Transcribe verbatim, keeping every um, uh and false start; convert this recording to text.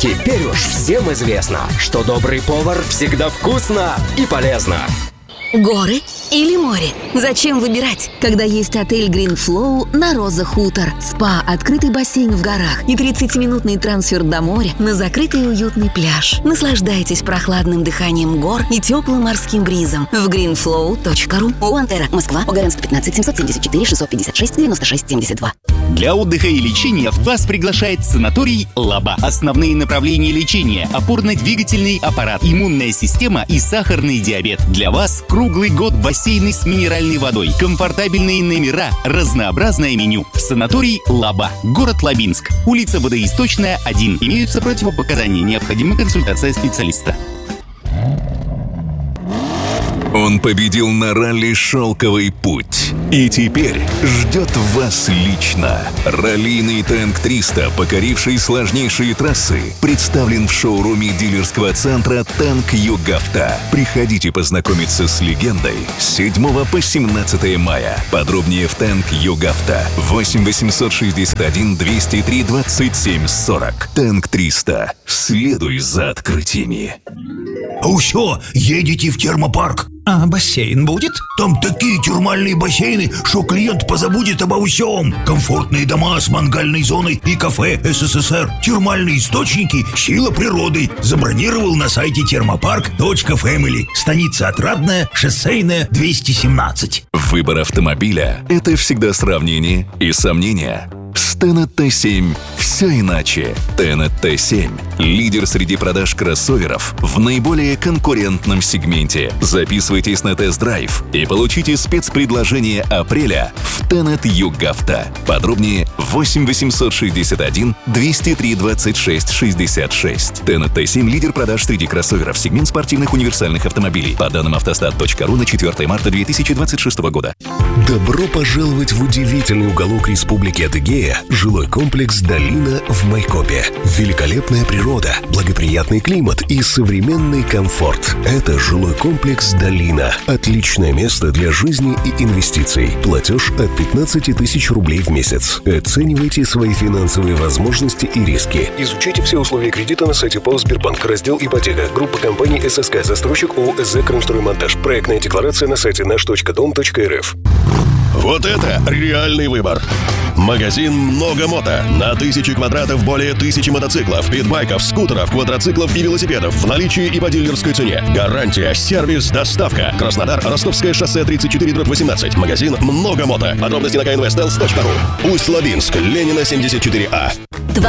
Теперь уж всем известно, что добрый повар всегда вкусно и полезно. Горы или море? Зачем выбирать, когда есть отель Green Flow на Роза Хутор? Спа, открытый бассейн в горах и тридцатиминутный трансфер до моря на закрытый и уютный пляж. Наслаждайтесь прохладным дыханием гор и теплым морским бризом в грин флоу точка ру. Уантера, Москва, Огаренск, пятнадцать, семьсот семьдесят четыре, шестьсот пятьдесят шесть, девяносто шесть семьдесят два. Для отдыха и лечения вас приглашает санаторий «Лаба». Основные направления лечения – опорно-двигательный аппарат, иммунная система и сахарный диабет. Для вас круглый год бассейны с минеральной водой, комфортабельные номера, разнообразное меню. Санаторий «Лаба», город Лабинск, улица Водоисточная, один. Имеются противопоказания, необходима консультация специалиста. Он победил на ралли «Шелковый путь» и теперь ждет вас лично. Раллийный Тэнк триста, покоривший сложнейшие трассы, представлен в шоуруме дилерского центра «Тэнк Югавто». Приходите познакомиться с легендой с седьмого по семнадцатое мая. Подробнее в «Тэнк Югавто». восемь восемьсот шестьдесят один двести три двадцать семь сорок. «Тэнк триста». Следуй за открытиями. Усё, едете в термопарк? А бассейн будет? Там такие термальные бассейны, что клиент позабудет обо всем. Комфортные дома с мангальной зоной и кафе СССР. Термальные источники – сила природы. Забронировал на сайте термопарк точка фэмили. Станица Отрадная, Шоссейная, двести семнадцать. Выбор автомобиля – это всегда сравнение и сомнения. С Тенет Т семь все иначе. Тенет Т семь – лидер среди продаж кроссоверов в наиболее конкурентном сегменте. Записывайтесь на тест-драйв и получите спецпредложение апреля в Тенет Югавто. Подробнее восемь восемьсот шестьдесят один двести три двадцать шесть шестьдесят шесть. Тенет Т семь – лидер продаж среди кроссоверов, сегмент спортивных универсальных автомобилей. По данным автостат точка ру на четвёртое марта две тысячи двадцать шестого года. Добро пожаловать в удивительный уголок Республики Адыгея – жилой комплекс «Долина» в Майкопе. Великолепная природа, благоприятный климат и современный комфорт. Это жилой комплекс «Долина». Отличное место для жизни и инвестиций. Платеж от пятнадцати тысяч рублей в месяц. Оценивайте свои финансовые возможности и риски. Изучите все условия кредита на сайте ПАО «Сбербанк». Раздел «Ипотека». Группа компаний ССК. Застройщик ООО «СЗ Крымстроймонтаж». Проектная декларация на сайте наш точка дом точка эр эф. Вот это реальный выбор. Магазин «Много мото». На тысячи квадратов более тысячи мотоциклов, питбайков, скутеров, квадроциклов и велосипедов в наличии и по дилерской цене. Гарантия, сервис, доставка. Краснодар, Ростовское шоссе тридцать четыре дробь восемнадцать. Магазин «Много мото». Подробности на ка эн вэ стелс точка ру. Усть-Лабинск, Ленина, семьдесят четыре А.